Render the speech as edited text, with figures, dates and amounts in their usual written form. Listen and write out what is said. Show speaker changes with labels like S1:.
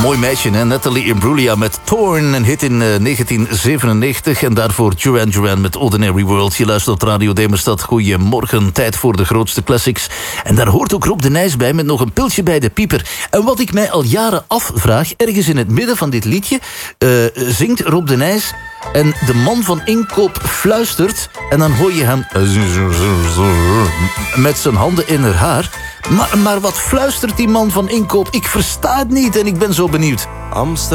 S1: Mooi meisje, hè? Natalie Imbruglia met Torn, een hit in 1997. En daarvoor Duran Duran met Ordinary World. Je luistert op Radio Demerstad. Goedemorgen, tijd voor de grootste classics. En daar hoort ook Rob de Nijs bij met nog een piltje bij de pieper. En wat ik mij al jaren afvraag, ergens in het midden van dit liedje zingt Rob de Nijs en de man van inkoop fluistert en dan hoor je hem met zijn handen in haar haar. Maar wat fluistert die man van inkoop? Ik versta het niet en ik ben zo benieuwd.
S2: Amsterdam.